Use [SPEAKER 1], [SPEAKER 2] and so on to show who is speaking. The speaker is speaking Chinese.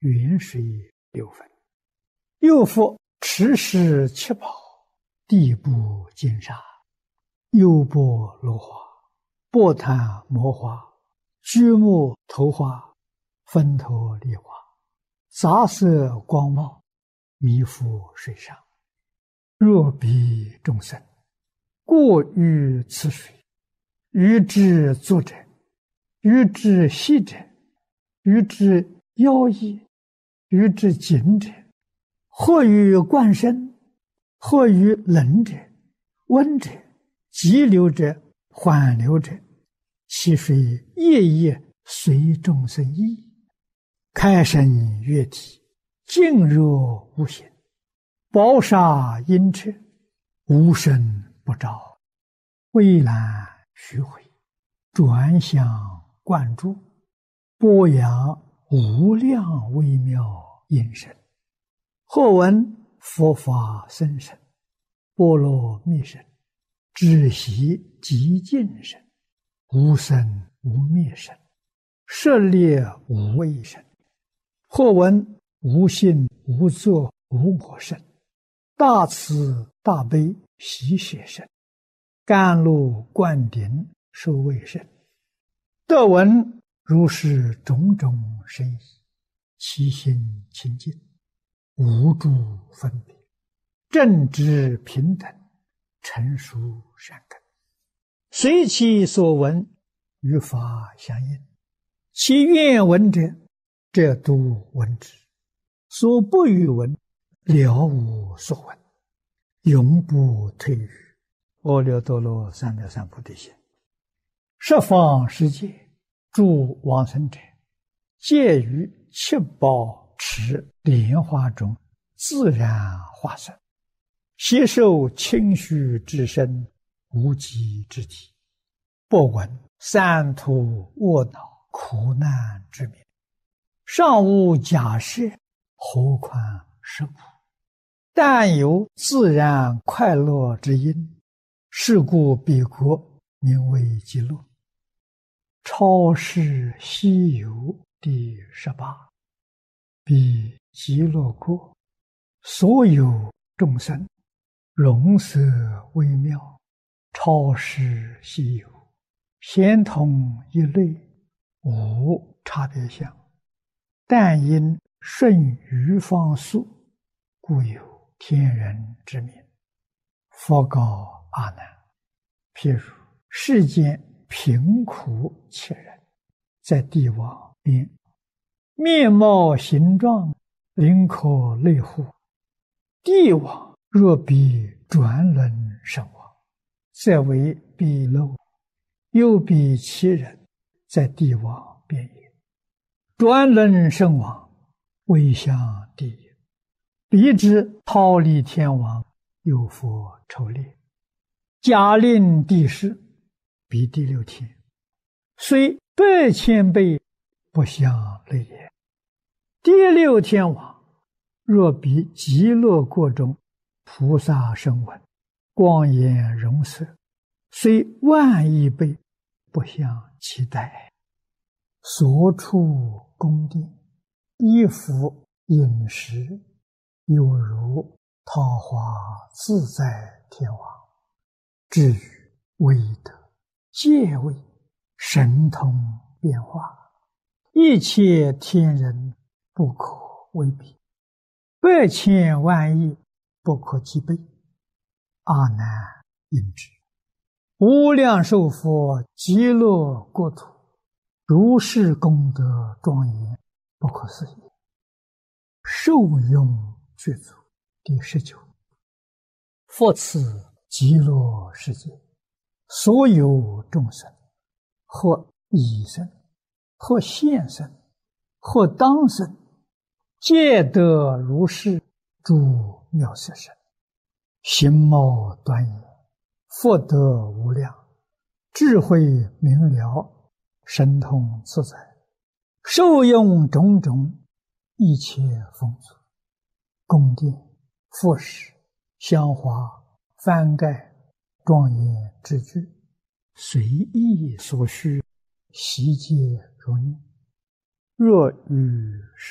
[SPEAKER 1] 远水6分。又复持世七宝，地布金沙，优波罗花，波檀摩花，居木头花，分头梨花，杂色光茂，弥覆水上。若彼众生过于此水，于之作者，于之息者，于之妖异，于之紧者，或于灌身，或于冷者，温者，急流者，缓流者，其水夜夜随众生意，开生月体，静若无形，宝沙阴彻，无声不照，蔚蓝虚回，转向灌注，波扬无量微妙音声。或闻佛法僧声，波罗蜜声，止息极静声，无生无灭声，舍猎无畏声。或闻无性无作无我声，大慈大悲喜舍声，甘露灌顶受卫声。得闻如是种种深意，其心清净，无诸分别，正直平等，成熟善根，随其所闻，与法相应。其愿闻者，则都闻之；所不欲闻，了无所闻，永不退于阿耨多罗三藐三菩提心。十方世界诸往生者，皆于七宝池莲花中自然化身，悉受清虚之身，无极之体，不闻三途卧恼苦难之名，尚无假设，何况是苦？但有自然快乐之因，是故彼国名为极乐。超世西游第18，彼极乐国所有众生，容色微妙，超世西游，咸同一类，无差别相，但因顺于方速，故有天人之名。佛告阿难：譬如世间贫苦切人，在地网边，面貌形状，灵可类乎？地网若比转轮身亡，则为彼漏；又比其人，在地网边也。转轮身亡，未向地也。彼之忉利天王，有佛筹猎，假令地势，彼第6天，虽100千倍，不相类也。第6天王，若比极乐国中菩萨声闻，光颜容色，虽10000亿倍，不相期待。所处宫殿，衣服饮食，有如桃花自在天王。至于威德、戒位、神通变化，一切天人不可为比，100千万亿不可计备。阿难应知，无量寿佛极乐国土，如是功德庄严，不可思议。受用具足第19。复此极乐世界，所有众生，或已生，或现生，或当生，皆得如是诸妙色身，形貌端严，福德无量，智慧明了，神通自在，受用种种一切丰足，宫殿、复饰、香花、幡盖、庄严之具，随意所需，悉皆如念。若于是